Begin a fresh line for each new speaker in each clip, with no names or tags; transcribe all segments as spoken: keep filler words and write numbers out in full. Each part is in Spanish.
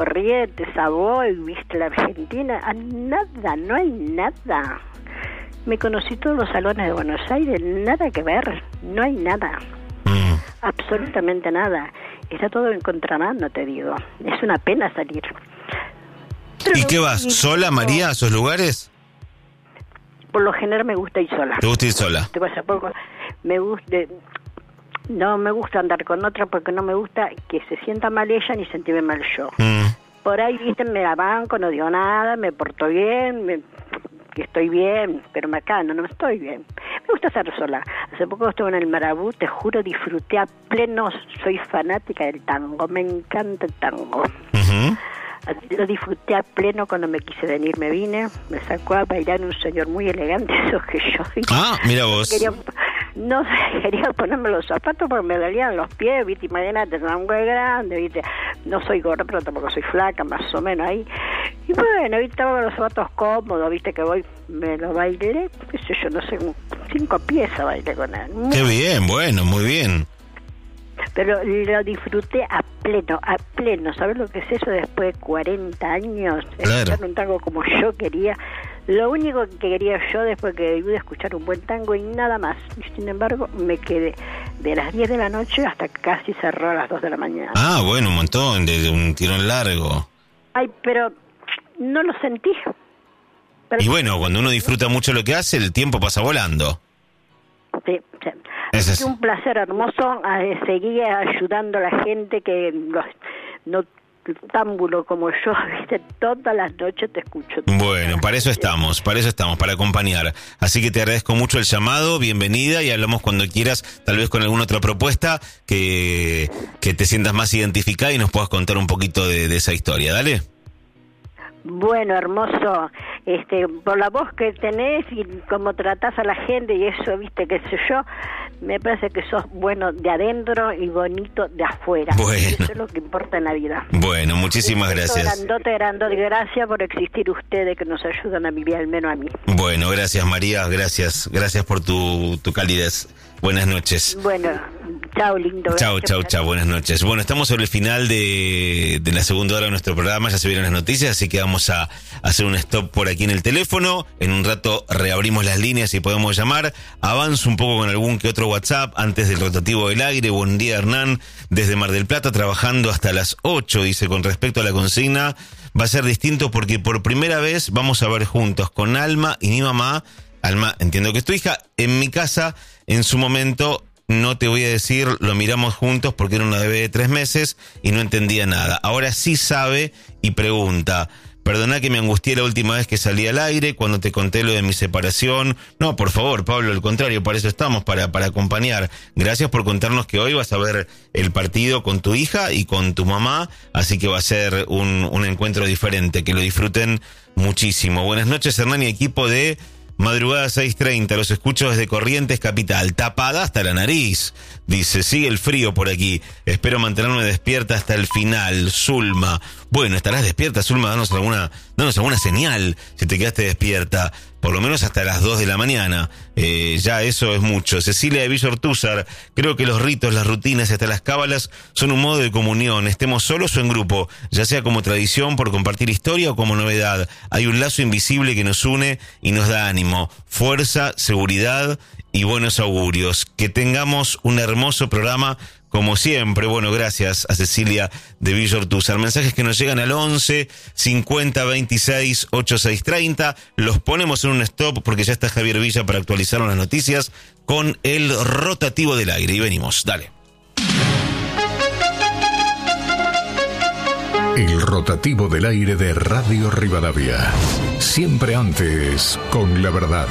Corrientes, Savoy, viste la Argentina, ah, nada, no hay nada. Me conocí todos los salones de Buenos Aires, nada que ver, no hay nada, mm. absolutamente nada. Está todo en contramano, te digo. Es una pena salir. Pero
¿Y qué vas? ¿Sola, María, a esos lugares?
Por lo general me gusta ir sola.
¿Te gusta ir sola?
Te pasa poco. Me gusta... No me gusta andar con otra porque no me gusta que se sienta mal ella ni sentirme mal yo. Mm. Por ahí, viste, me la banco, no digo nada, me porto bien, me, que estoy bien, pero me acá no, no estoy bien. Me gusta estar sola. Hace poco estuve en el Marabú, te juro, disfruté a pleno, soy fanática del tango, me encanta el tango. Uh-huh. Lo disfruté a pleno cuando me quise venir, me vine, me sacó a bailar un señor muy elegante, esos que yo...
Ah, mira vos.
Quería, no quería ponerme los zapatos porque me dolían los pies, viste, imagínate, es un güey grande, viste, no soy gorda, pero tampoco soy flaca, más o menos ahí. Y bueno, viste, estaba con los zapatos cómodos, viste, que voy, me lo bailé, qué sé yo, no sé, cinco piezas bailé con él.
Qué bien, bueno, muy bien.
Pero lo disfruté a pleno, a pleno. ¿Sabes lo que es eso después de cuarenta años?
Claro.
Escuchar un tango como yo quería. Lo único que quería yo después que debí de escuchar un buen tango y nada más. Y sin embargo, me quedé de las diez de la noche hasta casi cerró a las dos de la mañana.
Ah, bueno, un montón, de, de un tirón largo.
Ay, pero no lo sentí. Pero
y bueno, cuando uno disfruta mucho lo que hace, el tiempo pasa volando.
Sí, sí.
Es
es un placer hermoso eh, seguir ayudando a la gente que los noctámbulos como yo, viste, todas las noches te escucho.
Bueno, para eso estamos, para eso estamos, para acompañar. Así que te agradezco mucho el llamado, bienvenida y hablamos cuando quieras, tal vez con alguna otra propuesta que, que te sientas más identificada y nos puedas contar un poquito de, de esa historia, dale.
Bueno, hermoso, este, por la voz que tenés y cómo tratás a la gente y eso, viste, qué sé yo, me parece que sos bueno de adentro y bonito de afuera.
Bueno.
Eso es lo que importa en la vida.
Bueno, muchísimas gracias.
Grandote, grandote, gracias por existir ustedes que nos ayudan a vivir, al menos a mí.
Bueno, gracias María, gracias, gracias por tu, tu calidez. Buenas noches.
Bueno, chao, lindo.
Chao, chao, chao, buenas noches. Bueno, estamos sobre el final de, de la segunda hora de nuestro programa, ya se vieron las noticias, así que vamos a hacer un stop por aquí en el teléfono. En un rato reabrimos las líneas y podemos llamar. Avanzo un poco con algún que otro WhatsApp antes del rotativo del aire. Buen día, Hernán, desde Mar del Plata, trabajando hasta las ocho, dice, con respecto a la consigna. Va a ser distinto porque por primera vez vamos a ver juntos con Alma y mi mamá. Alma, entiendo que es tu hija, en mi casa, en su momento, no te voy a decir, lo miramos juntos porque era una bebé de tres meses y no entendía nada. Ahora sí sabe y pregunta, perdona que me angustié la última vez que salí al aire, cuando te conté lo de mi separación. No, por favor, Pablo, al contrario, para eso estamos, para, para acompañar. Gracias por contarnos que hoy vas a ver el partido con tu hija y con tu mamá, así que va a ser un, un encuentro diferente, que lo disfruten muchísimo. Buenas noches, Hernán y equipo de Madrugada seis treinta, los escucho desde Corrientes Capital, tapada hasta la nariz. Dice, sigue el frío por aquí, espero mantenerme despierta hasta el final. Zulma, bueno, estarás despierta, Zulma, danos alguna, danos alguna señal si te quedaste despierta, por lo menos hasta las dos de la mañana, eh, ya eso es mucho. Cecilia de Villa Ortúzar, creo que los ritos, las rutinas y hasta las cábalas son un modo de comunión, estemos solos o en grupo, ya sea como tradición por compartir historia o como novedad. Hay un lazo invisible que nos une y nos da ánimo, fuerza, seguridad y buenos augurios. Que tengamos un hermoso programa como siempre. Bueno, gracias a Cecilia de Villa Ortúzar. Mensajes que nos llegan al once cincuenta veintiséis ochenta y seis treinta. Los ponemos en un stop porque ya está Javier Villa para actualizar las noticias con el rotativo del aire. Y venimos, dale.
El rotativo del aire de Radio Rivadavia. Siempre antes, con la verdad.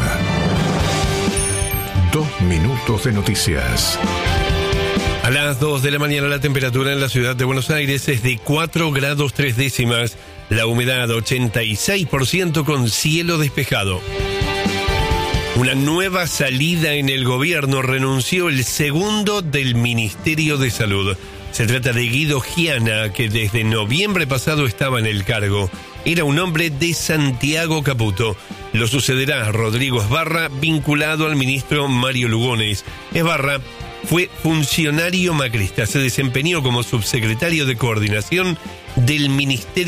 Dos minutos de noticias.
A las dos de la mañana la temperatura en la ciudad de Buenos Aires es de cuatro grados tres décimas. La humedad ochenta y seis por ciento con cielo despejado. Una nueva salida en el gobierno, renunció el segundo del Ministerio de Salud. Se trata de Guido Giana, que desde noviembre pasado estaba en el cargo. Era un hombre de Santiago Caputo. Lo sucederá Rodrigo Esbarra, vinculado al ministro Mario Lugones. Esbarra fue funcionario macrista, se desempeñó como subsecretario de Coordinación del Ministerio